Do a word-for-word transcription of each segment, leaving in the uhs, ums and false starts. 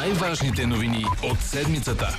Най-важните новини от седмицата.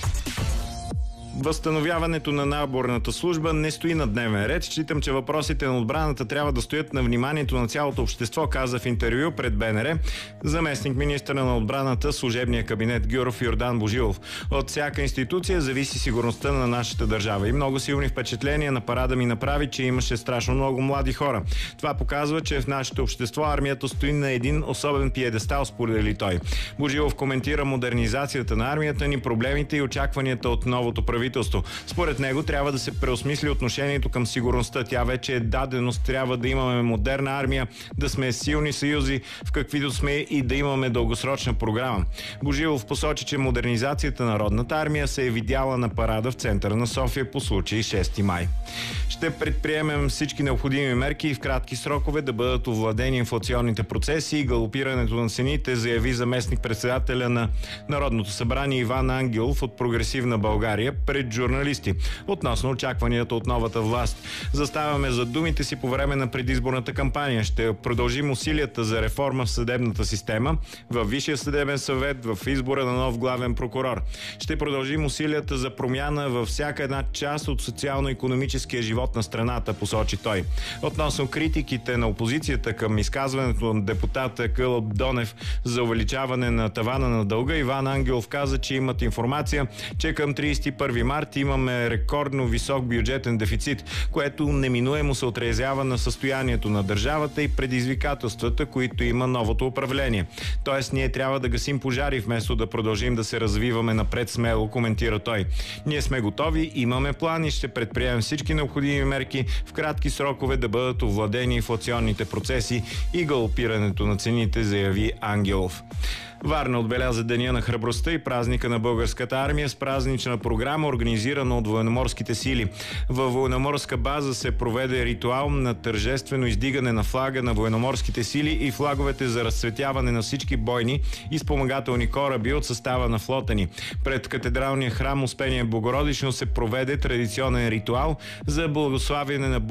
Възстановяването на наборната служба не стои на дневен ред. Считам, че въпросите на отбраната трябва да стоят на вниманието на цялото общество, каза в интервю пред БНР заместник министъра на отбраната, служебния кабинет Гюров Йордан Божилов. От всяка институция зависи сигурността на нашата държава. И много силни впечатления на парада ми направи, че имаше страшно много млади хора. Това показва, че в нашето общество армията стои на един особен пиедестал, сподели той. Божилов коментира модернизацията на армията ни, проблемите и очакванията от новото правителство. Според него трябва да се преосмисли отношението към сигурността. Тя вече е даденост. Трябва да имаме модерна армия, да сме силни съюзи, в каквито сме, и да имаме дългосрочна програма. Божилов посочи, че модернизацията на родната армия се е видяла на парада в центъра на София по случай шести май. Ще предприемем всички необходими мерки и в кратки срокове да бъдат овладени инфлационните процеси и галопирането на цените, заяви заместник-председателя на Народното събрание Иван Ангелов от Прогресивна България пред журналисти относно очакванията от новата власт. Заставаме зад думите си по време на предизборната кампания. Ще продължим усилията за реформа в съдебната система, във Висшия съдебен съвет, в избора на нов главен прокурор. Ще продължим усилията за промяна във всяка една част от социално-икономическия живот на страната, посочи той. Относно критиките на опозицията към изказването на депутата Кълъб Донев за увеличаване на тавана на дълга, Иван Ангелов каза, че имат информация, че към тридесет и първи март имаме рекордно висок бюджетен дефицит, което неминуемо се отразява на състоянието на държавата и предизвикателствата, които има новото управление. Тоест, ние трябва да гасим пожари, вместо да продължим да се развиваме напред смело, коментира той. Ние сме готови, имаме план и ще предприемем всички необходими мерки в кратки срокове да бъдат овладени инфлационните процеси и галопирането на цените, заяви Ангелов. Варна отбеляза Деня на храбростта и празника на българската армия с празнична програма, организирана от военноморските сили. Във военноморска база се проведе ритуал на тържествено издигане на флага на военноморските сили и флаговете за разцветяване на всички бойни и спомагателни кораби от състава на флота ни. Пред катедралния храм Успение Богородично се проведе традиционен ритуал за благославяне на